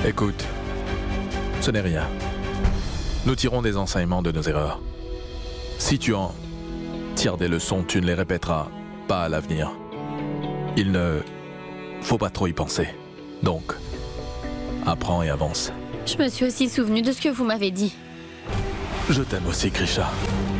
Écoute, ce n'est rien. Nous tirons des enseignements de nos erreurs. Si tu en tires des leçons, tu ne les répéteras pas à l'avenir. Il ne faut pas trop y penser. Donc, apprends et avance. Je me suis aussi souvenu de ce que vous m'avez dit. Je t'aime aussi, Krisha.